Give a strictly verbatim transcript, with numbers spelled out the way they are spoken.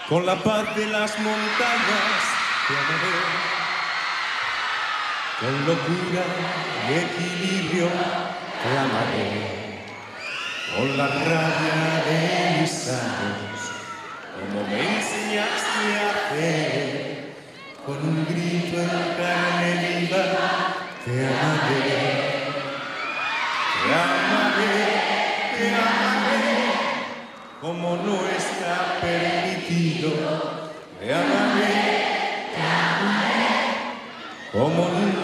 Con la paz de las montañas te amaré, con locura y equilibrio te amaré, con la rabia de mis años, como me enseñaste a hacer, con un grito en carne viva te amaré, te amaré, te amaré, como no está permitido, te amaré, te amaré, como nunca.